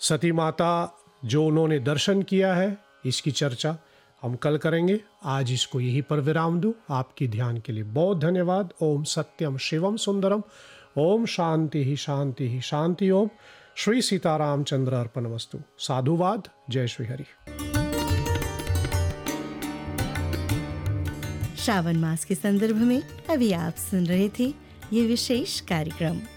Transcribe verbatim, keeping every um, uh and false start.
सती माता जो उन्होंने दर्शन किया है, इसकी चर्चा हम कल करेंगे। आज इसको यहीं पर विराम दूं। आपकी ध्यान के लिए बहुत धन्यवाद। ओम सत्यम शिवम सुंदरम। ओम शांति ही शांति ही शांति। ओम श्री सीतारामचंद्र अर्पणमस्तु। साधुवाद। जय श्री हरि। श्रावण मास के संदर्भ में अभी आप सुन रहे थे ये विशेष कार्यक्रम।